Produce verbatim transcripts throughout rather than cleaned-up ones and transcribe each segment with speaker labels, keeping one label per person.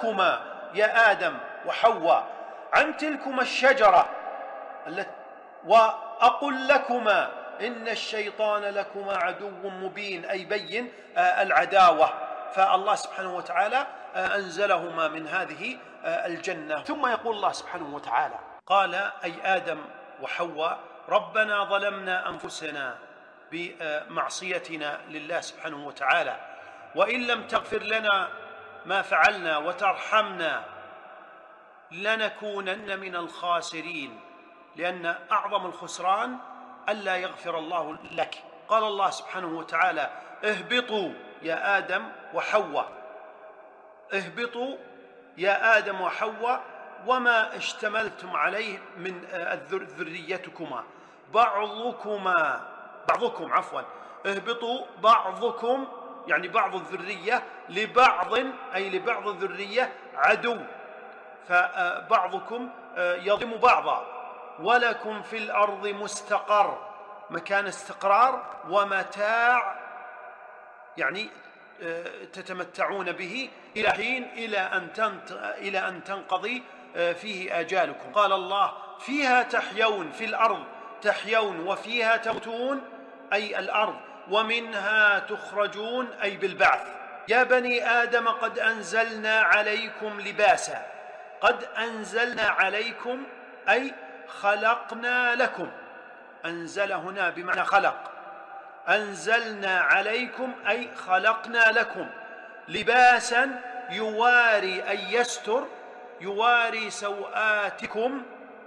Speaker 1: لكما يا آدم وحواء عن تلكما الشجرة وأقل لكما إن الشيطان لكما عدو مبين، أي بين العداوة. فالله سبحانه وتعالى أنزلهما من هذه الجنة. ثم يقول الله سبحانه وتعالى قال أي آدم وحواء ربنا ظلمنا أنفسنا بمعصيتنا لله سبحانه وتعالى، وإن لم تغفر لنا ما فعلنا وترحمنا لنكونن من الخاسرين، لأن أعظم الخسران ألا يغفر الله لك. قال الله سبحانه وتعالى اهبطوا يا آدم وحواء، اهبطوا يا آدم وحواء وما اشتملتم عليه من ذريتكما بعضكما بعضكم عفوا اهبطوا بعضكم يعني بعض الذرية لبعض أي لبعض الذرية عدو، فبعضكم يظلم بعضا، ولكم في الأرض مستقر مكان استقرار ومتاع يعني تتمتعون به إلى حين إلى أن إلى أن تنقضي فيه آجالكم. قال الله فيها تحيون، في الأرض تحيون وفيها تموتون أي الأرض، ومنها تخرجون أي بالبعث. يا بني آدم قد أنزلنا عليكم لباسا، قد أنزلنا عليكم أي خلقنا لكم، أنزل هنا بمعنى خلق، أنزلنا عليكم أي خلقنا لكم لباسا يواري أي يستر، يواري سوآتكم،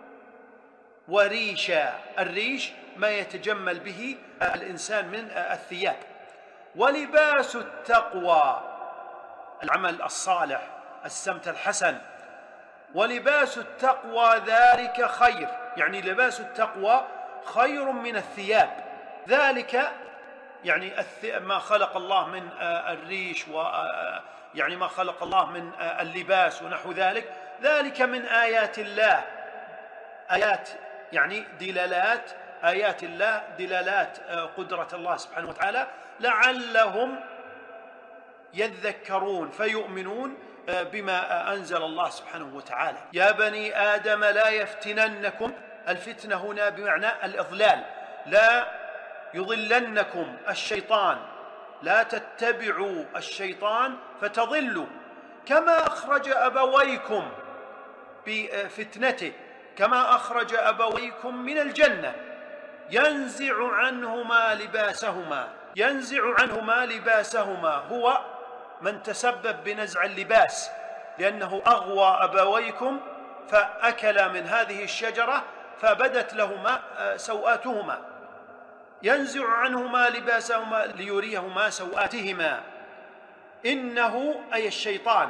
Speaker 1: وريشا الريش ما يتجمل به الإنسان من الثياب، ولباس التقوى العمل الصالح السمت الحسن، ولباس التقوى ذلك خير، يعني لباس التقوى خير من الثياب. ذلك يعني ما خلق الله من الريش ويعني ما خلق الله من اللباس ونحو ذلك، ذلك من آيات الله، آيات يعني دلالات آيات الله، دلالات قدرة الله سبحانه وتعالى، لعلهم يذكرون فيؤمنون بما أنزل الله سبحانه وتعالى. يا بني آدم لا يفتننكم، الفتنة هنا بمعنى الإضلال، لا يضلنكم الشيطان، لا تتبعوا الشيطان فتضلوا، كما أخرج أبويكم بفتنته، كما أخرج أبويكم من الجنة ينزع عنهما لباسهما، ينزع عنهما لباسهما هو من تسبب بنزع اللباس، لأنه أغوى أبويكم فأكلا من هذه الشجرة فبدت لهما سوآتهما، ينزع عنهما لباسهما ليريهما سوآتهما، إنه أي الشيطان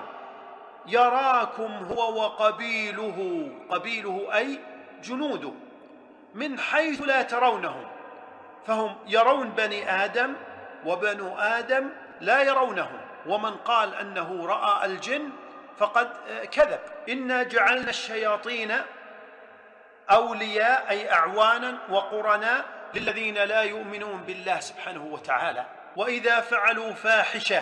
Speaker 1: يراكم هو وقبيله، قبيله أي جنوده، من حيث لا ترونهم، فهم يرون بني آدم وبنو آدم لا يرونهم، ومن قال أنه رأى الجن فقد كذب. إنا جعلنا الشياطين أولياء أي أعوانا وقرناء للذين لا يؤمنون بالله سبحانه وتعالى. وإذا فعلوا فاحشة،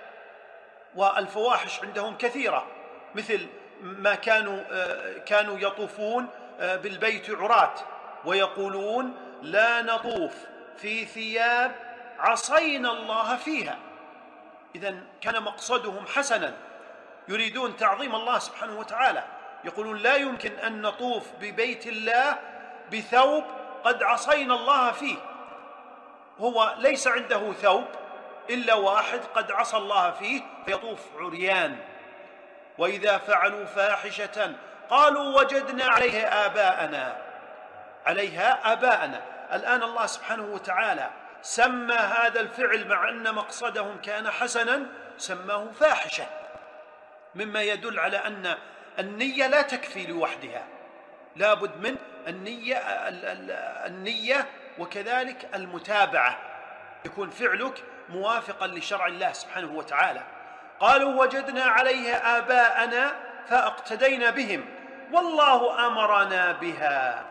Speaker 1: والفواحش عندهم كثيرة، مثل ما كانوا كانوا يطوفون بالبيت عراة ويقولون لا نطوف في ثياب عصينا الله فيها، إذن كان مقصدهم حسنا، يريدون تعظيم الله سبحانه وتعالى، يقولون لا يمكن أن نطوف ببيت الله بثوب قد عصينا الله فيه، هو ليس عنده ثوب إلا واحد قد عصى الله فيه فيطوف عريان. وإذا فعلوا فاحشة قالوا وجدنا عليها آباءنا، عليها آباءنا. الآن الله سبحانه وتعالى سمى هذا الفعل مع أن مقصدهم كان حسنا سماه فاحشة، مما يدل على أن النية لا تكفي لوحدها، لابد من النية, النية وكذلك المتابعة، يكون فعلك موافقا لشرع الله سبحانه وتعالى. قالوا وجدنا عليها آباءنا فاقتدينا بهم والله أمرنا بها،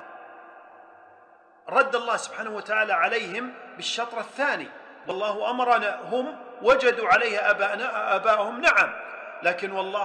Speaker 1: رد الله سبحانه وتعالى عليهم بالشطر الثاني، والله أمرنا، هم وجدوا عليها آباءنا آباءهم نعم، لكن والله